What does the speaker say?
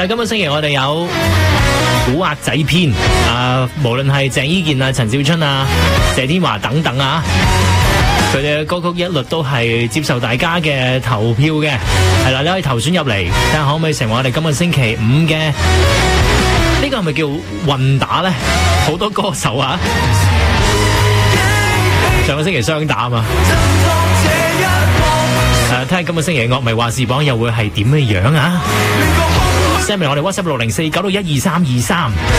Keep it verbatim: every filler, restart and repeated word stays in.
啦，今個星期我哋有古惑仔篇啊，無論係鄭伊健啊、陳小春啊、謝天華等等啊，佢哋嘅歌曲一律都係接受大家嘅投票嘅，係啦，你可以投選入嚟，睇下可唔可以成為我哋今個星期五嘅呢個係咪叫混打咧？好多歌手啊，上個星期雙打啊嘛，誒，睇下今個星期樂迷話事榜又會係點嘅樣啊？send 嚟我哋 WhatsApp 六零四九六一二三二三。